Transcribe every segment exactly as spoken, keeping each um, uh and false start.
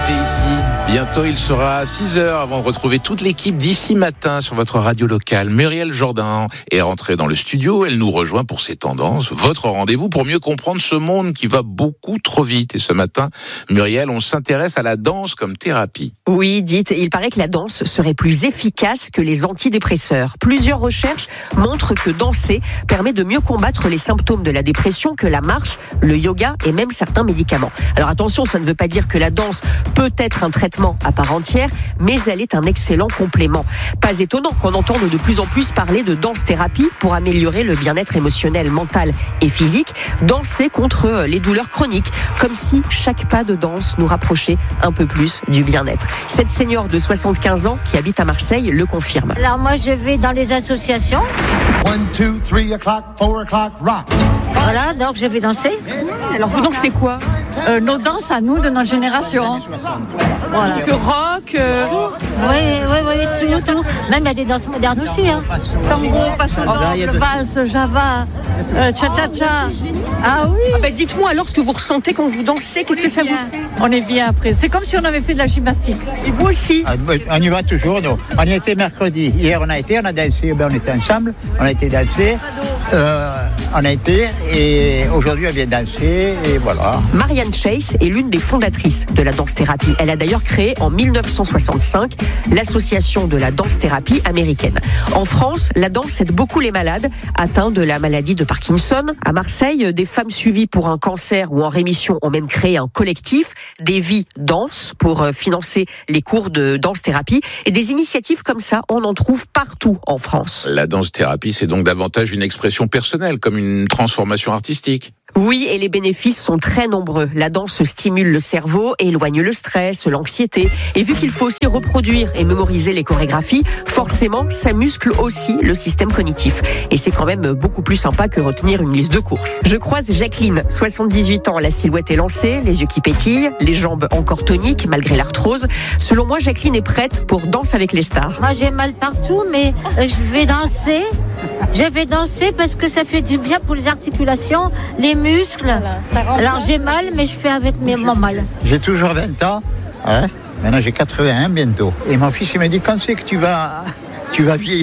était ici. Bientôt, il sera six heures avant de retrouver toute l'équipe d'ici matin sur votre radio locale. Muriel Jourdain est rentrée dans le studio. Elle nous rejoint pour ses tendances. Votre rendez-vous pour mieux comprendre ce monde qui va beaucoup trop vite. Et ce matin, Muriel, on s'intéresse à la danse comme thérapie. Oui, dites, il paraît que la danse serait plus efficace que les antidépresseurs. Plusieurs recherches montrent que danser permet de mieux combattre les symptômes de la dépression que la marche, le yoga et même certains médicaments. Alors attention, ça ne veut pas dire que la danse peut être un traitement à part entière, mais elle est un excellent complément. Pas étonnant qu'on entende de plus en plus parler de danse-thérapie pour améliorer le bien-être émotionnel, mental et physique, danser contre les douleurs chroniques, comme si chaque pas de danse nous rapprochait un peu plus du bien-être. Cette senior de soixante-quinze ans qui habite à Marseille le confirme. Alors moi je vais dans les associations. One, two, three o'clock, four o'clock, rock. Voilà, donc je vais danser. Alors vous dansez quoi ? Euh, nos danses à nous de notre génération. Voilà. Que rock euh... Oui, oui, oui, tout, tout. Même il y a des danses modernes aussi. Hein. Tango, passo doble, valse, java, euh, cha-cha-cha. Ah oui. Ah ben dites-moi alors ce que vous ressentez quand vous dansez, qu'est-ce que ça vous fait ? On est bien après. C'est comme si on avait fait de la gymnastique. Et vous aussi ? On y va toujours, nous. On y était mercredi. Hier, on a été, on a dansé, ben, on était ensemble, on a été danser. Euh, on a été, et aujourd'hui, on vient danser, et voilà. Marianne Chase est l'une des fondatrices de la danse-thérapie. Elle a d'ailleurs créé en dix-neuf cent soixante-cinq l'association de la danse-thérapie américaine. En France, la danse aide beaucoup les malades atteints de la maladie de Parkinson. À Marseille, des femmes suivies pour un cancer ou en rémission ont même créé un collectif, Des Vies Danse, pour financer les cours de danse-thérapie. Et des initiatives comme ça, on en trouve partout en France. La danse-thérapie, c'est donc davantage une expression personnelle, comme une transformation artistique. Oui, et les bénéfices sont très nombreux. La danse stimule le cerveau, éloigne le stress, l'anxiété. Et vu qu'il faut aussi reproduire et mémoriser les chorégraphies, forcément, ça muscle aussi le système cognitif. Et c'est quand même beaucoup plus sympa que retenir une liste de courses. Je croise Jacqueline, soixante-dix-huit ans, la silhouette est lancée, les yeux qui pétillent, les jambes encore toniques malgré l'arthrose. Selon moi, Jacqueline est prête pour Danse avec les stars. Moi, j'ai mal partout, mais je vais danser. Je vais danser parce que ça fait du bien pour les articulations, les muscles. Voilà, alors j'ai mal, mais je fais avec mes, mon mal. J'ai toujours vingt ans. Hein. Maintenant, j'ai quatre-vingt-un bientôt. Et mon fils, il m'a dit, quand c'est que tu vas, tu vas vieillir?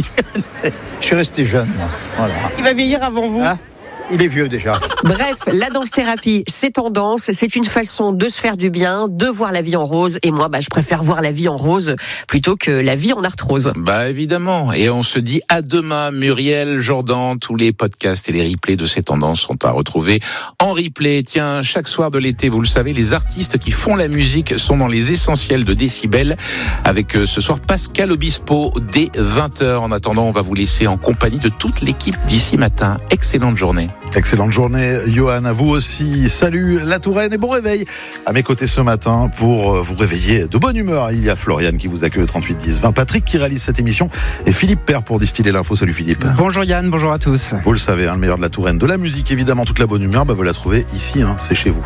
Je suis resté jeune. Voilà. Il va vieillir avant vous. Hein? Il est vieux déjà. Bref, la danse-thérapie, c'est tendance, c'est une façon de se faire du bien, de voir la vie en rose. Et moi, bah, je préfère voir la vie en rose plutôt que la vie en arthrose. Bah évidemment. Et on se dit à demain, Muriel Jourdain. Tous les podcasts et les replays de ces tendances sont à retrouver en replay. Tiens, chaque soir de l'été, vous le savez, les artistes qui font la musique sont dans les essentiels de Décibel. Avec ce soir Pascal Obispo dès vingt heures. En attendant, on va vous laisser en compagnie de toute l'équipe d'ici matin. Excellente journée. Excellente journée, Johan, à vous aussi. Salut la Touraine et bon réveil à mes côtés ce matin pour vous réveiller de bonne humeur. Il y a Floriane qui vous accueille au trente-huit dix vingt, Patrick qui réalise cette émission et Philippe Père pour distiller l'info. Salut Philippe. Bonjour Yann, bonjour à tous. Vous le savez, hein, le meilleur de la Touraine, de la musique évidemment, toute la bonne humeur, bah, vous la trouvez ici, hein, c'est chez vous.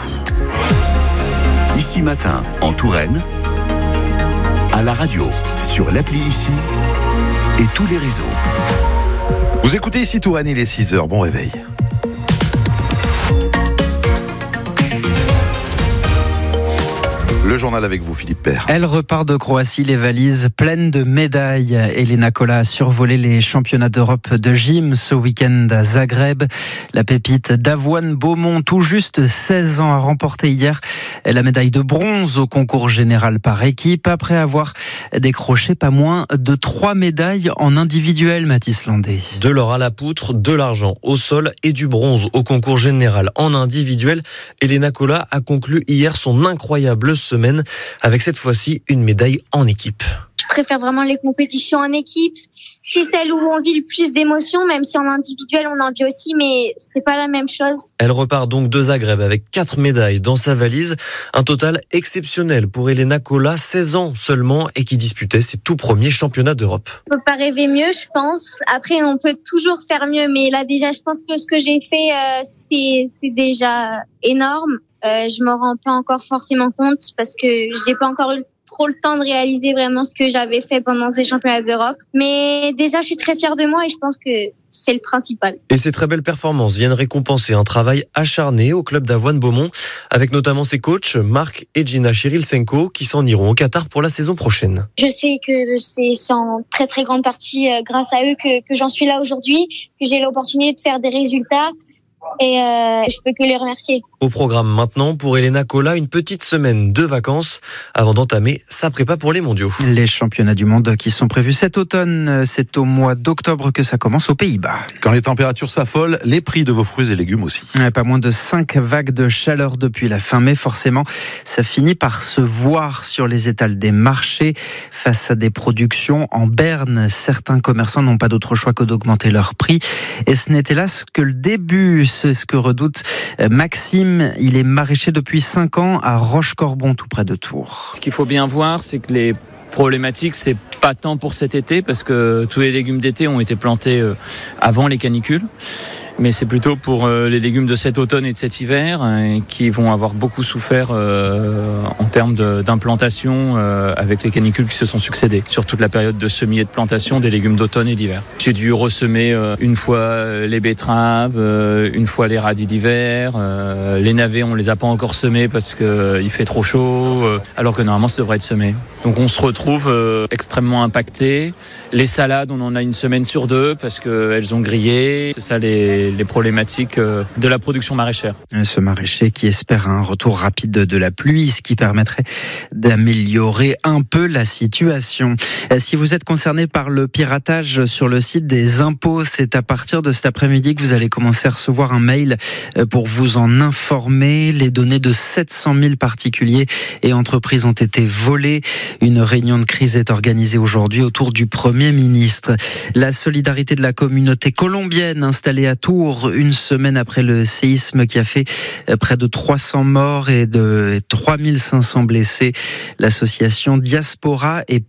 Ici matin, en Touraine, à la radio, sur l'appli Ici et tous les réseaux. Vous écoutez Ici Touraine, il est six heures, bon réveil. Le journal avec vous, Philippe Père. Elle repart de Croatie, les valises pleines de médailles. Elena Kola a survolé les championnats d'Europe de gym ce week-end à Zagreb. La pépite d'Avoine Beaumont, tout juste seize ans, a remporté hier la médaille de bronze au concours général par équipe, après avoir décroché pas moins de trois médailles en individuel, Mathis Landé. De l'or à la poutre, de l'argent au sol et du bronze au concours général en individuel. Elena Kola a conclu hier son incroyable semaine avec cette fois-ci une médaille en équipe. Je préfère vraiment les compétitions en équipe. C'est celle où on vit le plus d'émotions, même si en individuel on en vit aussi, mais c'est pas la même chose. Elle repart donc de Zagreb avec quatre médailles dans sa valise. Un total exceptionnel pour Elena Kola, seize ans seulement, et qui disputait ses tout premiers championnats d'Europe. On peut pas rêver mieux, je pense. Après, on peut toujours faire mieux, mais là déjà, je pense que ce que j'ai fait, euh, c'est, c'est déjà énorme. Euh, je m'en rends pas encore forcément compte parce que j'ai pas encore eu trop le temps de réaliser vraiment ce que j'avais fait pendant ces championnats d'Europe. Mais déjà, je suis très fière de moi et je pense que c'est le principal. Et ces très belles performances viennent récompenser un travail acharné au club d'Avoine Beaumont, avec notamment ses coachs Marc et Gina Chirilsenko qui s'en iront au Qatar pour la saison prochaine. Je sais que c'est en très très grande partie grâce à eux que, que j'en suis là aujourd'hui, que j'ai l'opportunité de faire des résultats. Et euh, je peux que les remercier. Au programme maintenant pour Elena Cola, une petite semaine de vacances avant d'entamer sa prépa pour les mondiaux. Les championnats du monde qui sont prévus cet automne, c'est au mois d'octobre que ça commence aux Pays-Bas. Quand les températures s'affolent, les prix de vos fruits et légumes aussi. Pas moins de cinq vagues de chaleur depuis la fin mai, forcément, ça finit par se voir sur les étals des marchés. Face à des productions en berne, certains commerçants n'ont pas d'autre choix que d'augmenter leurs prix. Et ce n'est hélas que le début. C'est ce que redoute Maxime. Il est maraîcher depuis cinq ans à Roche-Corbon, tout près de Tours. Ce qu'il faut bien voir, c'est que les problématiques, c'est pas tant pour cet été, parce que tous les légumes d'été ont été plantés avant les canicules. Mais c'est plutôt pour les légumes de cet automne et de cet hiver qui vont avoir beaucoup souffert euh, en termes de, d'implantation euh, avec les canicules qui se sont succédées sur toute la période de semis et de plantation des légumes d'automne et d'hiver. J'ai dû ressemer euh, une fois les betteraves, euh, une fois les radis d'hiver. Euh, les navets, on les a pas encore semés parce qu'il euh, fait trop chaud, euh, alors que normalement ça devrait être semé. Donc on se retrouve euh, extrêmement impacté. Les salades, on en a une semaine sur deux parce qu'elles ont grillé. C'est ça les les problématiques de la production maraîchère. Ce maraîcher qui espère un retour rapide de la pluie, ce qui permettrait d'améliorer un peu la situation. Si vous êtes concerné par le piratage sur le site des impôts, c'est à partir de cet après-midi que vous allez commencer à recevoir un mail pour vous en informer. Les données de sept cent mille particuliers et entreprises ont été volées. Une réunion de crise est organisée aujourd'hui autour du Premier ministre. La solidarité de la communauté colombienne installée à Tours, une semaine après le séisme qui a fait près de trois cents morts et de trois mille cinq cents blessés. L'association Diaspora et